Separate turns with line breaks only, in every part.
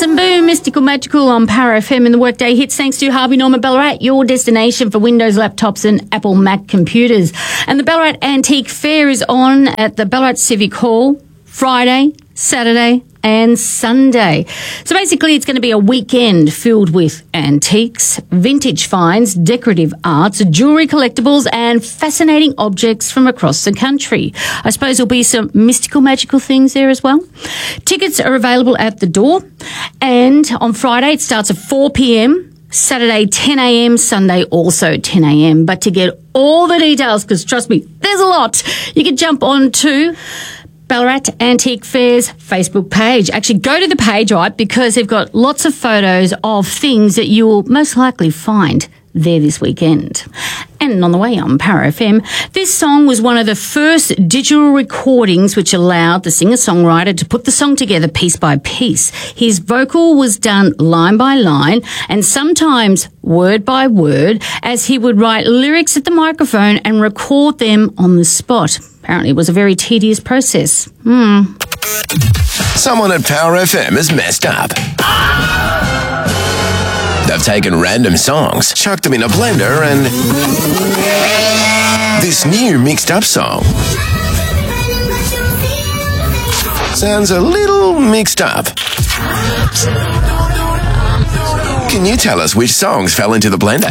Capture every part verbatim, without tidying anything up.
and boom, mystical, magical on Power F M in the Workday Hits, thanks to Harvey Norman Ballarat, your destination for Windows laptops and Apple Mac computers. And the Ballarat Antique Fair is on at the Ballarat Civic Hall Friday, Saturday and Sunday. So basically it's going to be a weekend filled with antiques, vintage finds, decorative arts, jewellery collectibles and fascinating objects from across the country. I suppose there'll be some mystical, magical things there as well. Tickets are available at the door, and on Friday it starts at four p.m, Saturday ten a.m, Sunday also ten a.m. But to get all the details, because trust me, there's a lot, you can jump on to Ballarat Antique Fair's Facebook page. Actually, go to the page, right, because they've got lots of photos of things that you will most likely find there this weekend. And on the way on Power F M, this song was one of the first digital recordings which allowed the singer-songwriter to put the song together piece by piece. His vocal was done line by line and sometimes word by word, as he would write lyrics at the microphone and record them on the spot. Apparently it was a very tedious process. Hmm.
Someone at Power F M has messed up. They've taken random songs, chucked them in a blender, and this new mixed up song sounds a little mixed up. Can you tell us which songs fell into the blender?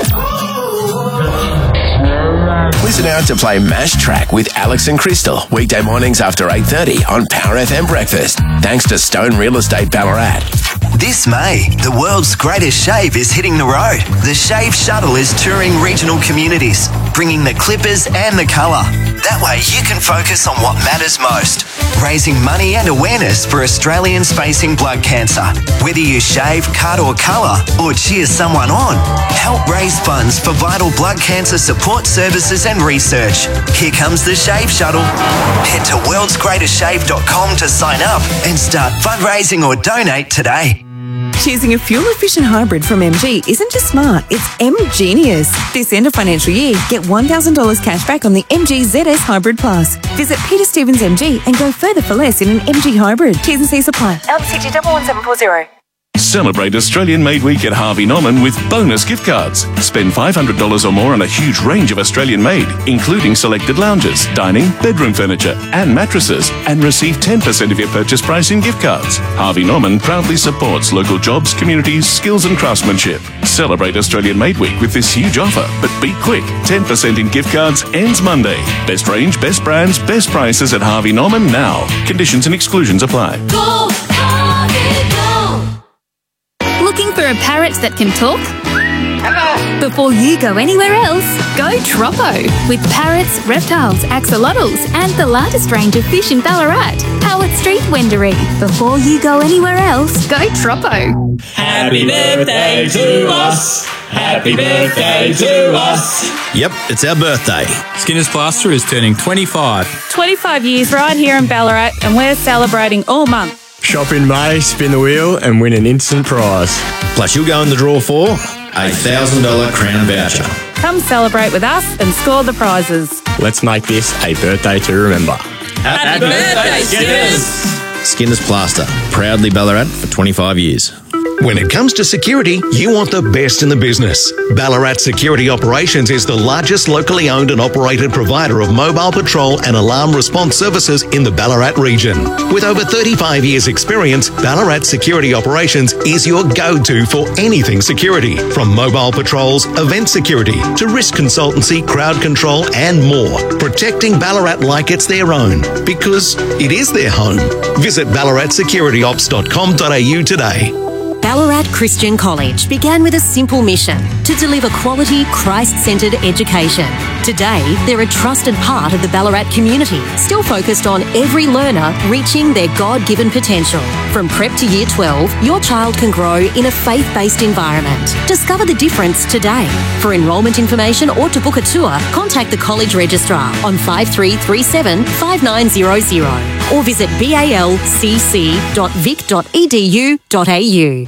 Listen out to play Mash Track with Alex and Crystal, weekday mornings after eight thirty on Power F M Breakfast, thanks to Stone Real Estate Ballarat.
This May, the world's greatest shave is hitting the road. The Shave Shuttle is touring regional communities, bringing the clippers and the colour. That way you can focus on what matters most, raising money and awareness for Australians facing blood cancer. Whether you shave, cut or colour, or cheer someone on, help raise funds for vital blood cancer support services and research. Here comes the Shave Shuttle. Head to worlds greatest shave dot com to sign up and start fundraising or donate today.
Choosing a fuel-efficient hybrid from M G isn't just smart, it's M-genius. This end of financial year, get one thousand dollars cash back on the M G Z S Hybrid Plus. Visit Peter Stevens M G and go further for less in an M G hybrid. T's and C's apply. L C G one one seven four zero.
Celebrate Australian Made Week at Harvey Norman with bonus gift cards. Spend five hundred dollars or more on a huge range of Australian made, including selected lounges, dining, bedroom furniture and mattresses, and receive ten percent of your purchase price in gift cards. Harvey Norman proudly supports local jobs, communities, skills and craftsmanship. Celebrate Australian Made Week with this huge offer, but be quick. ten percent in gift cards ends Monday. Best range, best brands, best prices at Harvey Norman now. Conditions and exclusions apply.
Go, Harvey, go!
Looking for a parrot that can talk? Before you go anywhere else, go Troppo. With parrots, reptiles, axolotls and the largest range of fish in Ballarat. Howard Street, Wendouree. Before you go anywhere else, go Troppo.
Happy birthday to us. Happy birthday to us.
Yep, it's our birthday.
Skinner's Plaster is turning twenty-five.
twenty-five years right here in Ballarat, and we're celebrating all month.
Shop in May, spin the wheel and win an instant prize.
Plus you'll go in the draw for a one thousand dollars Crown voucher.
Come celebrate with us and score the prizes.
Let's make this a birthday to remember.
Happy, Happy birthday, Skinners!
Skinner's Plaster, proudly Ballarat for twenty-five years.
When it comes to security, you want the best in the business. Ballarat Security Operations is the largest locally owned and operated provider of mobile patrol and alarm response services in the Ballarat region. With over thirty-five years experience, Ballarat Security Operations is your go-to for anything security. From mobile patrols, event security, to risk consultancy, crowd control and more. Protecting Ballarat like it's their own, because it is their home. Visit ballarat security ops dot com dot a u today.
Ballarat Christian College began with a simple mission to deliver quality, Christ-centred education. Today, they're a trusted part of the Ballarat community, still focused on every learner reaching their God-given potential. From prep to year twelve, your child can grow in a faith-based environment. Discover the difference today. For enrolment information or to book a tour, contact the College Registrar on five three three seven, five nine zero zero or visit balcc dot vic dot e d u dot a u.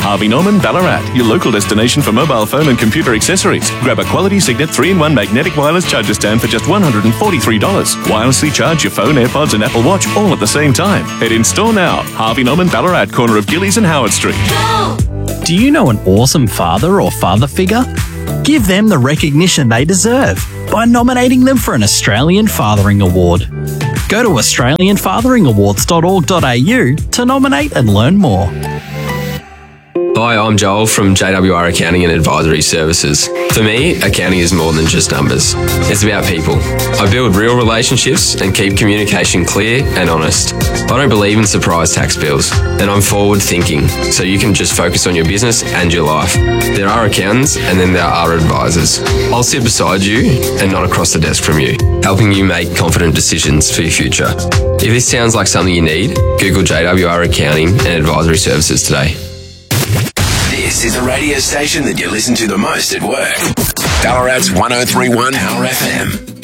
Harvey Norman Ballarat, your local destination for mobile phone and computer accessories. Grab a quality Signet three in one magnetic wireless charger stand for just one hundred forty-three dollars. Wirelessly charge your phone, AirPods and Apple Watch all at the same time. Head in store now. Harvey Norman Ballarat, corner of Gillies and Howard Street.
Do you know an awesome father or father figure? Give them the recognition they deserve by nominating them for an Australian Fathering Award. Go to australian fathering awards dot org dot a u to nominate and learn more.
Hi, I'm Joel from J W R Accounting and Advisory Services. For me, accounting is more than just numbers. It's about people. I build real relationships and keep communication clear and honest. I don't believe in surprise tax bills, and I'm forward thinking, so you can just focus on your business and your life. There are accountants and then there are advisors. I'll sit beside you and not across the desk from you, helping you make confident decisions for your future. If this sounds like something you need, Google J W R Accounting and Advisory Services today.
This is the radio station that you listen to the most at work. Ballarat's one oh three point one Power F M.